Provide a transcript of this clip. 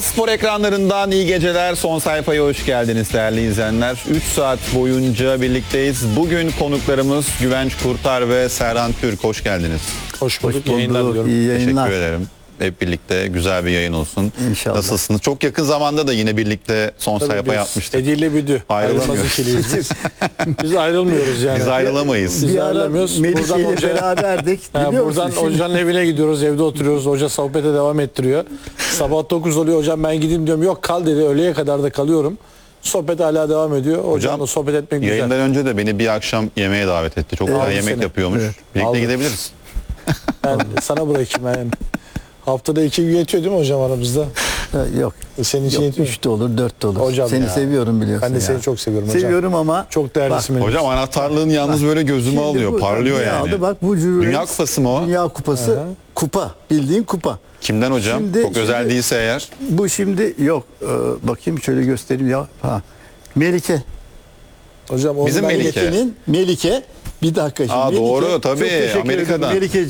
Spor ekranlarından iyi geceler. Son sayfaya hoş geldiniz değerli izleyenler. 3 saat boyunca birlikteyiz. Bugün konuklarımız Güvenç Kurtar ve Serhan Türk. Hoş geldiniz. Hoş bulduk. Hoş bulduk. Yayınlar diliyorum. İyi yayınlar. Teşekkür ederim. Hep birlikte güzel bir yayın olsun. İnşallah. Nasılsınız? Çok yakın zamanda da yine birlikte son sayfa Biz yapmıştık. Ediyle Büdü. Ayrılamıyoruz. Ayrılmaz ikiliyiz biz. Biz ayrılmıyoruz yani. Biz ayrılamayız. Biz Bir ara ayrılamıyoruz. Melike Buradan ile hoca- beraberdik. Ha, Biliyor buradan musun? Şimdi- hocanın evine gidiyoruz, evde oturuyoruz. Hoca sohbete devam ettiriyor. Sabah 9 oluyor, hocam ben gideyim diyorum. Yok kal dedi, öğleye kadar da kalıyorum. Sohbet hala devam ediyor. Hocamla sohbet etmek güzel. Yayından önce de beni bir akşam yemeğe davet etti. Çok güzel Aldı yemek seni. yapıyormuş. Evet. Birlikte Aldı. gidebiliriz. Ben sana bırakayım yani. Haftada 2 gün yetiyor değil mi hocam aramızda? Yok. Senin için Yok, yetiyor. 3 de olur, 4 de olur. Hocam Seni ya. seviyorum biliyorsun. Ben de ya. seni çok seviyorum hocam. Seviyorum ama Çok değerlisin benim. Hocam anahtarlığın yalnız böyle gözümü Şimdi alıyor. bu- Parlıyor ne yani. aldı? Bak bu Jules Dünya Rimet Kupası mı o? Dünya Kupası. Aha. Kupa. Bildiğin kupa. Kimden hocam? Şimdi- Çok özel şimdi- değilse eğer. Bu şimdi yok. Bakayım şöyle göstereyim ya. Ha. Melike. Hocam onu Bizim ben- Melike. Melike. Bir dakika şimdi. Aa, Melike, doğru, çok tabii, teşekkür ederim. Amerika'dan. Melike